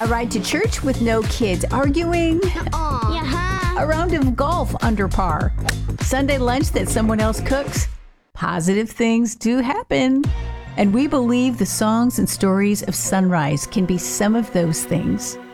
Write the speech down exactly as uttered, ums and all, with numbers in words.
A ride to church with no kids arguing. Uh-uh. A round of golf under par. Sunday lunch that someone else cooks. Positive things do happen. And we believe the songs and stories of Sunrise can be some of those things.